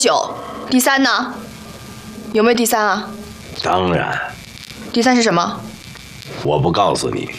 9，第3呢？有没有第3啊？ 当然。 第3是什么？ 我不告诉你。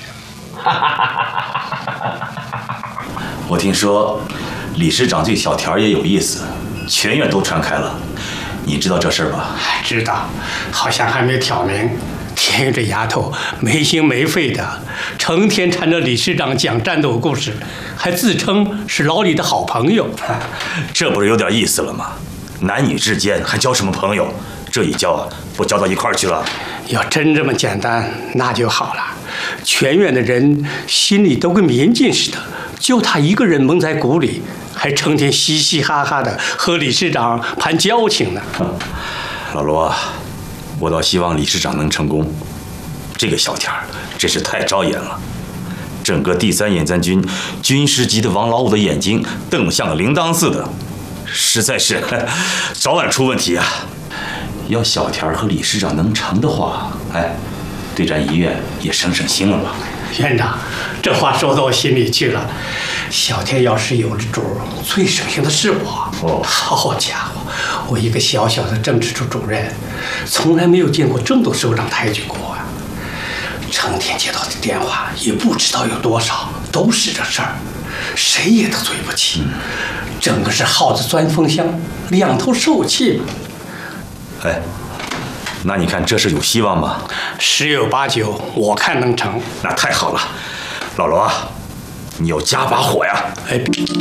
我听说理事长对小田也有意思，全院都传开了。你知道这事儿吧？ 知道，好像还没挑明。田玉这丫头没心没肺的，成天缠着理事长讲战斗故事，还自称是老李的好朋友。 这不是有点意思了吗？男女之间还交什么朋友？这一交啊，不交到一块儿去了？ 要真这么简单，那就好了。全院的人心里都跟明镜似的，就他一个人蒙在鼓里，还成天嘻嘻哈哈的和理事长谈交情呢。 老罗，我倒希望理事长能成功。这个小田真是太招眼了，整个第3野战军军师级的王老五的眼睛瞪得像个铃铛似的，实在是早晚出问题啊！要小田和理事长能成的话，哎，对咱医院也省省心了吧？ 院长，这话说到我心里去了。小田要是有了主，最省心的是我。 哦， 好家伙，我一个小小的政治处主任，从来没有见过这么多首长抬举过啊！成天接到的电话也不知道有多少，都是这事儿，谁也得罪不起。整个是耗子钻风箱，两头受气嘛。 哎，那你看这事有希望吗 ？10有8九，我看能成。 那太好了，老罗，你要加把火呀！ 哎，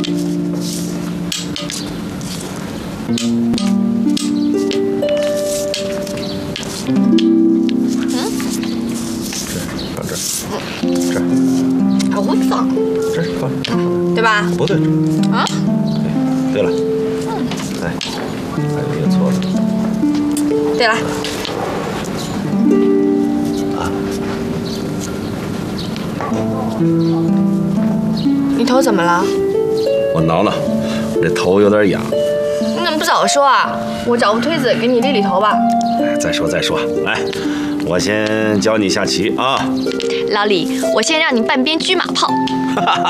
放这儿， 啊，我放， 这放， 对吧？ 不对， 啊？ 对了，哎，还有一个错了。 对了，你头怎么了？ 我挠挠，这头有点痒。 你怎么不早说啊？我找个推子给你理理头吧。 再说，来，我先教你下棋啊。 老李，我先让你半边车马炮。